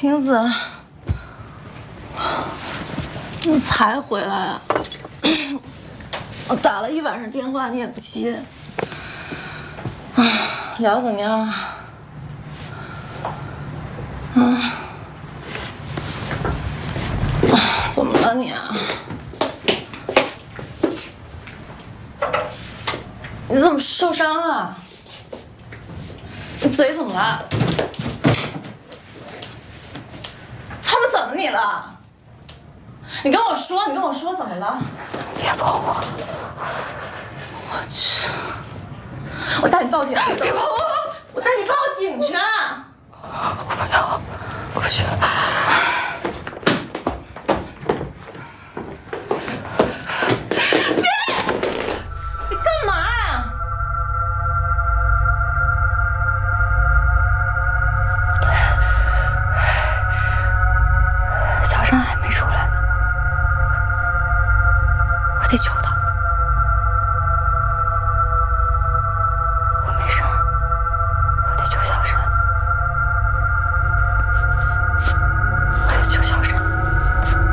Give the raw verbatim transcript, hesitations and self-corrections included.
英子，你才回来啊？我打了一晚上电话你也不接，啊，聊得怎么样啊？啊？怎么了你啊？你怎么受伤了？你嘴怎么了？他们怎么你了？你跟我说，你跟我说怎么了？ 别碰我！ 我去！我带你报警！别碰我！我带你报警去！ 我不要，不去。 别！你干嘛呀？ 小山还没出来呢，我得求他。